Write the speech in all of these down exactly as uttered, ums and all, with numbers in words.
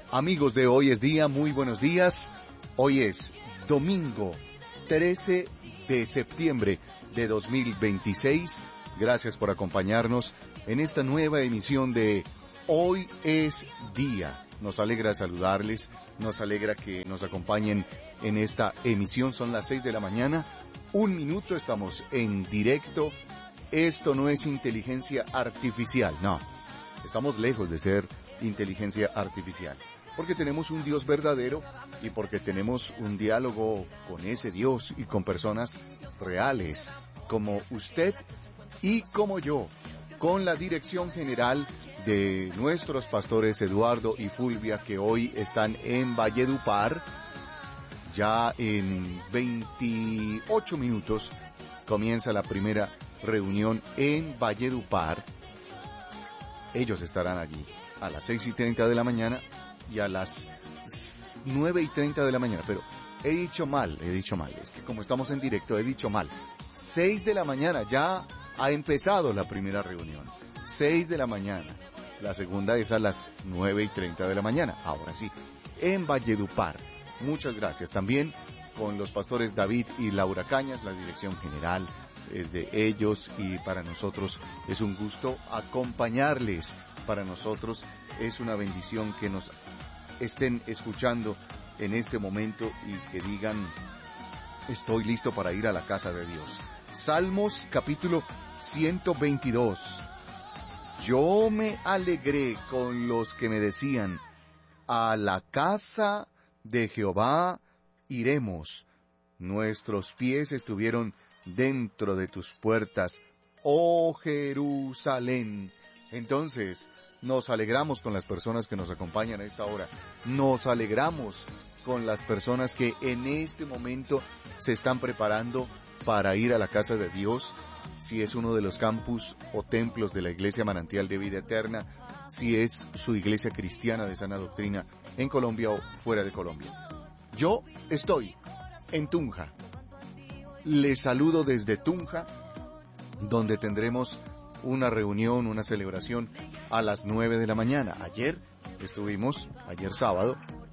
Amigos de Hoy es Día, muy buenos días. Hoy es domingo trece de septiembre de dos mil veintiséis. Gracias por acompañarnos en esta nueva emisión de Hoy es Día. Nos alegra saludarles, nos alegra que nos acompañen en esta emisión. Son las seis de la mañana, un minuto, estamos en directo. Esto no es inteligencia artificial, no. Estamos lejos de ser inteligencia artificial, porque tenemos un Dios verdadero y porque tenemos un diálogo con ese Dios y con personas reales, como usted y como yo, con la dirección general de nuestros pastores Eduardo y Fulvia, que hoy están en Valledupar. Ya en veintiocho minutos comienza la primera reunión en Valledupar. Ellos estarán allí a las seis y treinta de la mañana y a las nueve y treinta de la mañana. Pero he dicho mal, he dicho mal. Es que como estamos en directo, he dicho mal. seis de la mañana, ya ha empezado la primera reunión. seis de la mañana. La segunda es a las nueve y treinta de la mañana. Ahora sí, en Valledupar. Muchas gracias. También con los pastores David y Laura Cañas, la dirección general es de ellos, y para nosotros es un gusto acompañarles. Para nosotros es una bendición que nos estén escuchando en este momento y que digan: estoy listo para ir a la casa de Dios. Salmos capítulo ciento veintidós. Yo me alegré con los que me decían: a la casa de Jehová iremos. Nuestros pies estuvieron dentro de tus puertas, oh Jerusalén. Entonces, nos alegramos con las personas que nos acompañan a esta hora. Nos alegramos con las personas que en este momento se están preparando para ir a la casa de Dios, si es uno de los campus o templos de la Iglesia Manantial de Vida Eterna, si es su iglesia cristiana de sana doctrina en Colombia o fuera de Colombia. Yo estoy en Tunja. Les saludo desde Tunja, donde tendremos una reunión, una celebración a las nueve de la mañana. Ayer estuvimos, ayer sábado,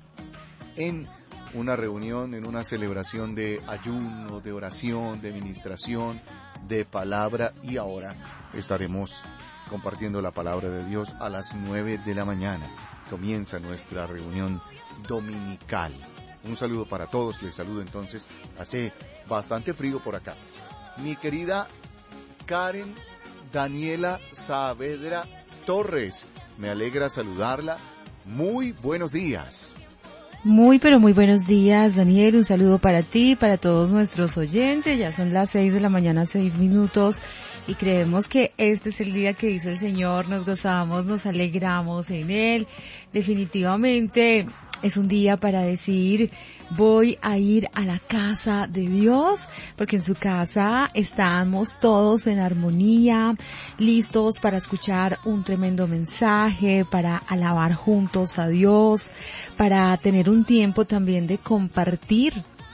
en una reunión, en una celebración de ayuno, de oración, de ministración, de palabra, y ahora estaremos compartiendo la palabra de Dios a las nueve de la mañana. Comienza nuestra reunión dominical. Un saludo para todos, les saludo entonces. Hace bastante frío por acá. Mi querida Karen Daniela Saavedra Torres, me alegra saludarla. Muy buenos días. Muy, pero muy buenos días, Daniel. Un saludo para ti, para todos nuestros oyentes. Ya son las seis de la mañana, seis minutos. Y creemos que este es el día que hizo el Señor. Nos gozamos, nos alegramos en Él. Definitivamente es un día para decir: voy a ir a la casa de Dios, porque en su casa estamos todos en armonía, listos para escuchar un tremendo mensaje, para alabar juntos a Dios, para tener un tiempo también de compartir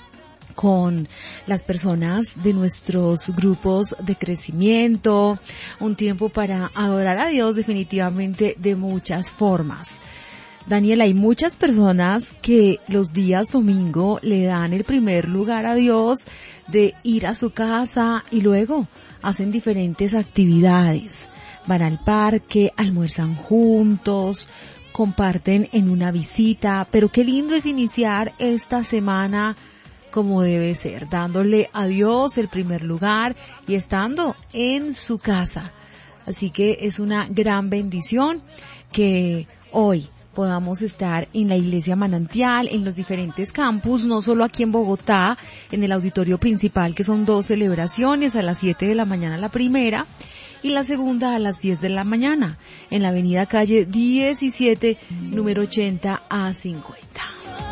con las personas de nuestros grupos de crecimiento, un tiempo para adorar a Dios definitivamente de muchas formas. Daniel, hay muchas personas que los días domingo le dan el primer lugar a Dios de ir a su casa y luego hacen diferentes actividades. Van al parque, almuerzan juntos, comparten en una visita, pero qué lindo es iniciar esta semana como debe ser, dándole a Dios el primer lugar y estando en su casa. Así que es una gran bendición que hoy podamos estar en la Iglesia Manantial, en los diferentes campus, no solo aquí en Bogotá, en el auditorio principal, que son dos celebraciones, a las siete de la mañana la primera y la segunda a las diez de la mañana, en la avenida calle diecisiete, número ochenta a cincuenta.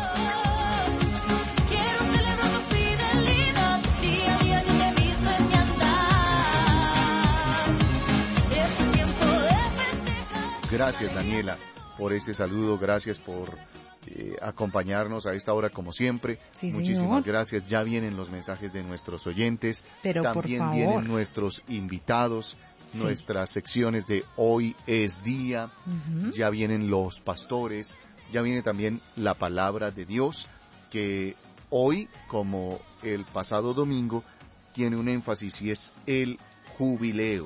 Gracias, Daniela, por ese saludo. Gracias por eh, acompañarnos a esta hora como siempre. Sí, Muchísimas señor. gracias. Ya vienen los mensajes de nuestros oyentes. Pero también por favor. vienen nuestros invitados, Sí. nuestras secciones de Hoy es Día. Uh-huh. Ya vienen los pastores, ya viene también la palabra de Dios, que hoy, como el pasado domingo, tiene un énfasis y es el jubileo.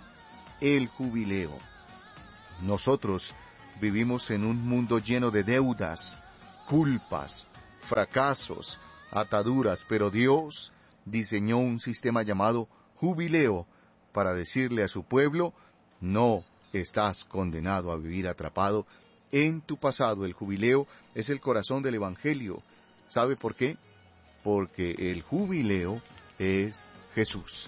El jubileo. Nosotros vivimos en un mundo lleno de deudas, culpas, fracasos, ataduras, pero Dios diseñó un sistema llamado jubileo para decirle a su pueblo: no estás condenado a vivir atrapado en tu pasado. El jubileo es el corazón del Evangelio. ¿Sabe por qué? Porque el jubileo es Jesús.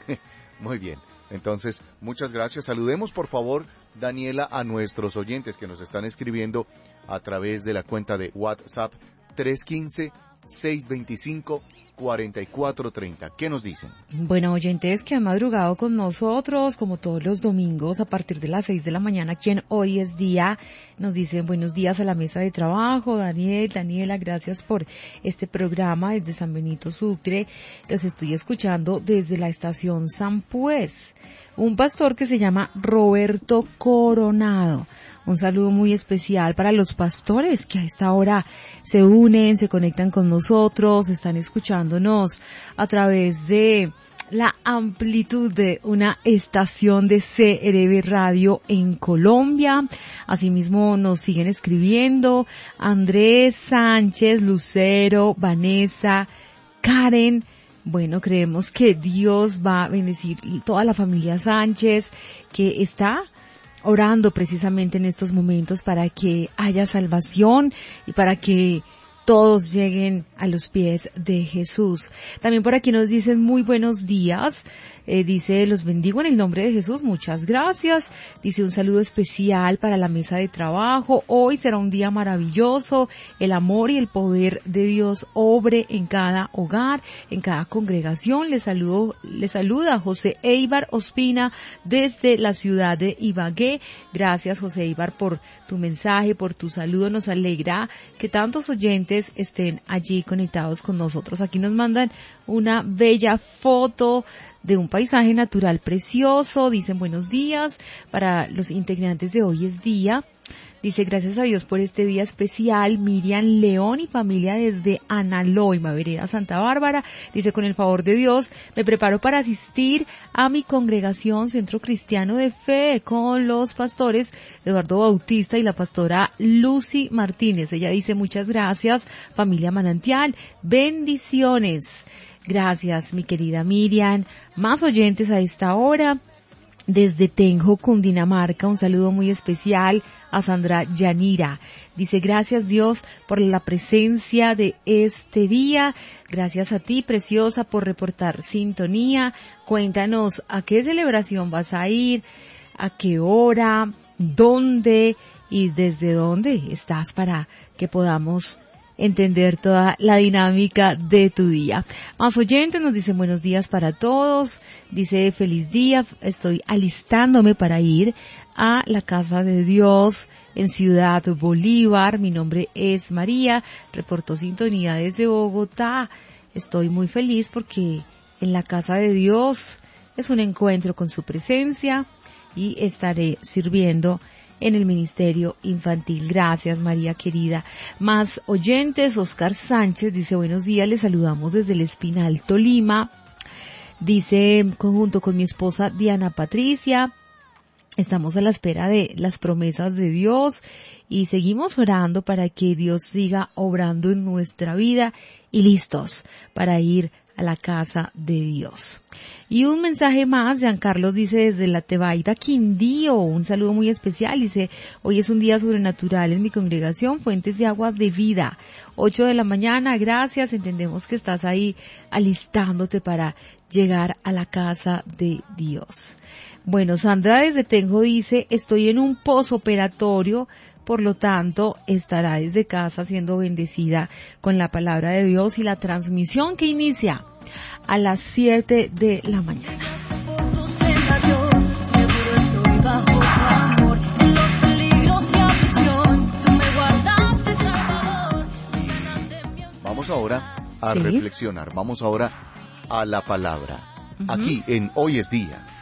Muy bien. Entonces, muchas gracias. Saludemos, por favor, Daniela, a nuestros oyentes que nos están escribiendo a través de la cuenta de WhatsApp tres uno cinco, seis dos cinco, cuatro cuatro tres cero. ¿Qué nos dicen? Bueno, oyentes que han madrugado con nosotros, como todos los domingos, a partir de las seis de la mañana, quien hoy es día, nos dicen buenos días a la mesa de trabajo. Daniel, Daniela, gracias por este programa desde San Benito Sucre. Los estoy escuchando desde la estación San Pues. Un pastor que se llama Roberto Coronado. Un saludo muy especial para los pastores que a esta hora se unen, se conectan con nosotros, están escuchándonos a través de la amplitud de una estación de C R V Radio en Colombia. Asimismo nos siguen escribiendo Andrés Sánchez, Lucero, Vanessa, Karen. Bueno, creemos que Dios va a bendecir toda la familia Sánchez, que está orando precisamente en estos momentos para que haya salvación y para que todos lleguen a los pies de Jesús. También por aquí nos dicen muy buenos días. Eh, dice, los bendigo en el nombre de Jesús, muchas gracias. Dice, un saludo especial para la mesa de trabajo. Hoy será un día maravilloso. El amor y el poder de Dios obre en cada hogar, en cada congregación. Les saludo, les saluda José Eibar Ospina desde la ciudad de Ibagué. Gracias, José Eibar, por tu mensaje, por tu saludo. Nos alegra que tantos oyentes estén allí conectados con nosotros. Aquí nos mandan una bella foto de un paisaje natural precioso. Dicen buenos días para los integrantes de Hoy es Día. Dice, gracias a Dios por este día especial. Miriam León y familia desde Analoima, vereda Santa Bárbara. Dice, con el favor de Dios, me preparo para asistir a mi congregación Centro Cristiano de Fe con los pastores Eduardo Bautista y la pastora Lucy Martínez. Ella dice, muchas gracias, familia Manantial. Bendiciones. Gracias, mi querida Miriam. Más oyentes a esta hora. Desde Tenjo, Cundinamarca, un saludo muy especial a Sandra Yanira. Dice, gracias Dios por la presencia de este día. Gracias a ti, preciosa, por reportar sintonía. Cuéntanos a qué celebración vas a ir, a qué hora, dónde y desde dónde estás para que podamos entender toda la dinámica de tu día. Más oyentes nos dicen buenos días para todos. Dice, feliz día, estoy alistándome para ir a la casa de Dios en Ciudad Bolívar. Mi nombre es María, reportó sintonía desde Bogotá. Estoy muy feliz porque en la casa de Dios es un encuentro con su presencia y estaré sirviendo en el ministerio infantil. Gracias, María querida. Más oyentes, Oscar Sánchez dice, buenos días, les saludamos desde el Espinal, Tolima. Dice, junto con mi esposa Diana Patricia, estamos a la espera de las promesas de Dios y seguimos orando para que Dios siga obrando en nuestra vida y listos para ir a la casa de Dios. Y un mensaje más, Giancarlos dice desde la Tebaida, Quindío, un saludo muy especial, dice, hoy es un día sobrenatural en mi congregación, Fuentes de Agua de Vida, ocho de la mañana, gracias, entendemos que estás ahí alistándote para llegar a la casa de Dios. Bueno, Sandra desde Tenjo dice, estoy en un posoperatorio, por lo tanto, estará desde casa siendo bendecida con la palabra de Dios y la transmisión que inicia a las siete de la mañana. Vamos ahora a ¿Sí? reflexionar, vamos ahora a la palabra, uh-huh. Aquí en Hoy es Día.